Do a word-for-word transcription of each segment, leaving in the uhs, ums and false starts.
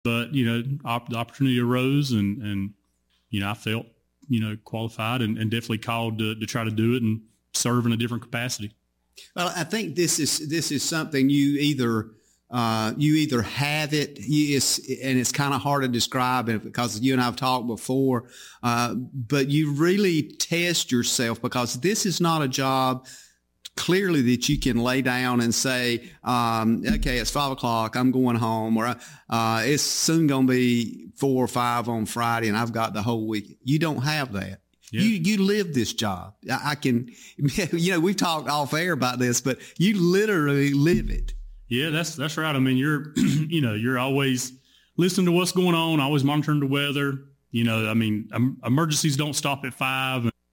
but, you know, op- the opportunity arose and, and, you know, I felt, you know, qualified and, and definitely called to, to try to do it and serve in a different capacity. Well, I think this is, this is something you either, uh, you either have it, you, it's, and it's kind of hard to describe it because you and I have talked before, uh, but you really test yourself because this is not a job clearly that you can lay down and say, um, okay, it's five o'clock, I'm going home, or uh, it's soon going to be four or five on Friday and I've got the whole week. You don't have that. Yeah. You you live this job. I, I can, you know, we've talked off air about this, but you literally live it. Yeah, that's that's right. I mean, you're, you know, you're always listening to what's going on, always monitoring the weather. You know, I mean, um, emergencies don't stop at five. And,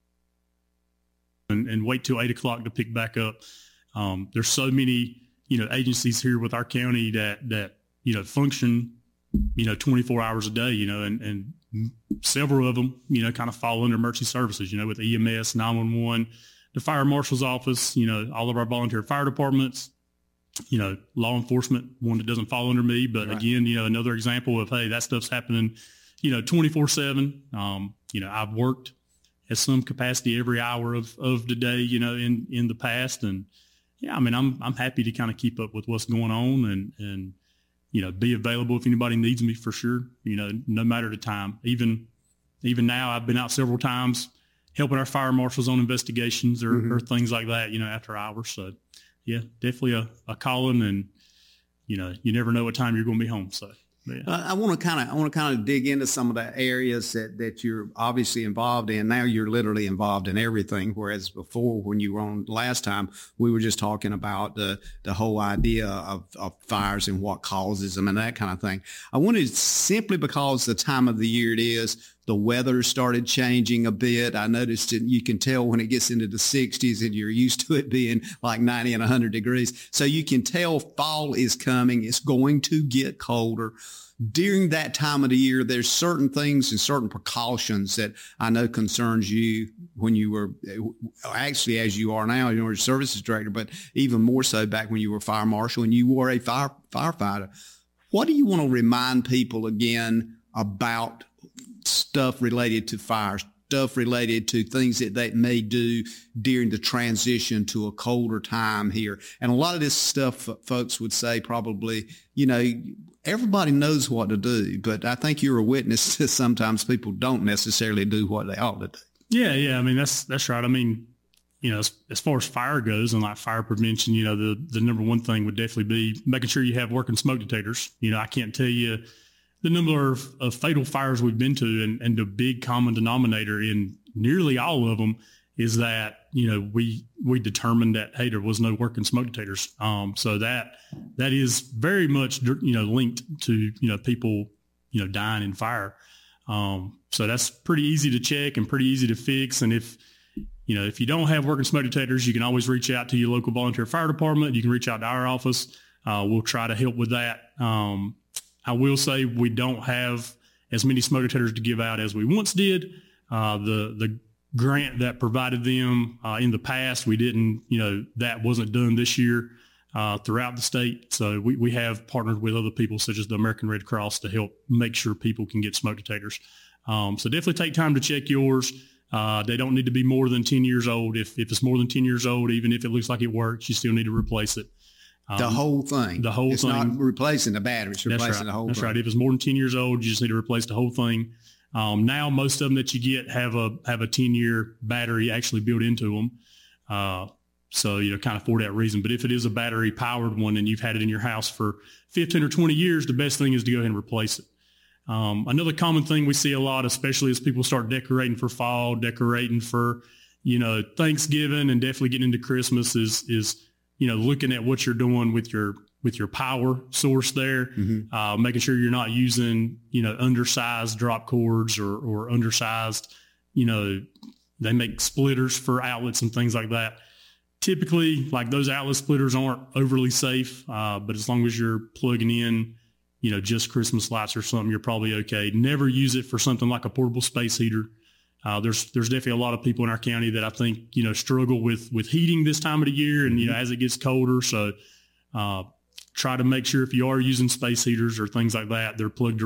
And, and wait till eight o'clock to pick back up. Um, there's so many, you know, agencies here with our county that, that, you know, function, you know, twenty-four hours a day, you know, and, and several of them, you know, kind of fall under emergency services, you know, with E M S, nine one one, the fire marshal's office, you know, all of our volunteer fire departments, you know, law enforcement, one that doesn't fall under me. But right. Again, you know, another example of, hey, that stuff's happening, you know, twenty-four seven. Um, you know, I've worked at some capacity every hour of, of the day, you know, in, in the past. And yeah, I mean, I'm, I'm happy to kind of keep up with what's going on and, and, you know, be available if anybody needs me for sure, you know, no matter the time. Even, even now I've been out several times helping our fire marshals on investigations or, mm-hmm. or things like that, you know, after hours. So yeah, definitely a, a calling and, you know, you never know what time you're going to be home. So. Yeah. Uh, I want to kind of I want to kind of dig into some of the areas that, that you're obviously involved in. Now you're literally involved in everything, whereas before when you were on last time, we were just talking about the the whole idea of, of fires and what causes them and that kind of thing. I wanted simply because the time of the year it is, the weather started changing a bit. I noticed it, you can tell when it gets into the sixties and you're used to it being like ninety and one hundred degrees. So you can tell fall is coming. It's going to get colder. During that time of the year, there's certain things and certain precautions that I know concerns you when you were actually, as you are now, you're a services director, but even more so back when you were fire marshal and you were a fire firefighter. What do you want to remind people again about stuff related to fires, stuff related to things that they may do during the transition to a colder time here? And a lot of this stuff, folks would say probably, you know, everybody knows what to do, but I think you're a witness to sometimes people don't necessarily do what they ought to do. Yeah, yeah. I mean, that's that's right. I mean, you know, as, as far as fire goes and like fire prevention, you know, the, the number one thing would definitely be making sure you have working smoke detectors. You know, I can't tell you the number of, of fatal fires we've been to, and, and the big common denominator in nearly all of them is that, you know, we, we determined that, hey, there was no working smoke detectors. Um, so that, that is very much, you know, linked to, you know, people, you know, dying in fire. Um, so that's pretty easy to check and pretty easy to fix. And if, you know, if you don't have working smoke detectors, you can always reach out to your local volunteer fire department. You can reach out to our office. Uh, we'll try to help with that. Um, I will say we don't have as many smoke detectors to give out as we once did. Uh, the, the grant that provided them uh, in the past, we didn't, you know, that wasn't done this year uh, throughout the state. So we, we have partnered with other people such as the American Red Cross to help make sure people can get smoke detectors. Um, so definitely take time to check yours. Uh, they don't need to be more than ten years old. If, if it's more than ten years old, even if it looks like it works, you still need to replace it. Um, the whole thing. The whole it's thing. It's not replacing the battery. It's replacing That's right. the whole That's thing. right. If it's more than ten years old, you just need to replace the whole thing. Um, now, most of them that you get have a have a ten-year battery actually built into them. Uh, so, you know, kind of for that reason. But if it is a battery-powered one and you've had it in your house for fifteen or twenty years, the best thing is to go ahead and replace it. Um, another common thing we see a lot, especially as people start decorating for fall, decorating for, you know, Thanksgiving and definitely getting into Christmas is, is you know, looking at what you're doing with your with your power source there, mm-hmm. uh, making sure you're not using, you know, undersized drop cords or, or undersized, you know, they make splitters for outlets and things like that. Typically, like those outlet splitters aren't overly safe, uh, but as long as you're plugging in, you know, just Christmas lights or something, you're probably okay. Never use it for something like a portable space heater. Uh, there's there's definitely a lot of people in our county that I think, you know, struggle with with heating this time of the year and, you know, as it gets colder. So uh, try to make sure if you are using space heaters or things like that, they're plugged